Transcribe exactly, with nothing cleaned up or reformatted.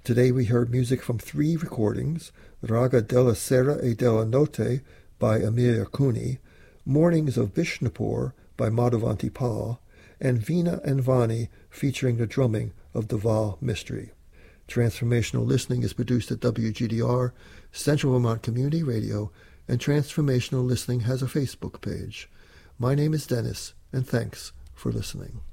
Today we heard music from three recordings: Raga della Sera e della Notte by Amelia Cooney, Mornings of Bishnupur by Madhavanti Pal, and Veena and Vani featuring the drumming of Deval Mistry. Transformational Listening is produced at W G D R, Central Vermont Community Radio, and Transformational Listening has a Facebook page. My name is Dennis, and thanks for listening.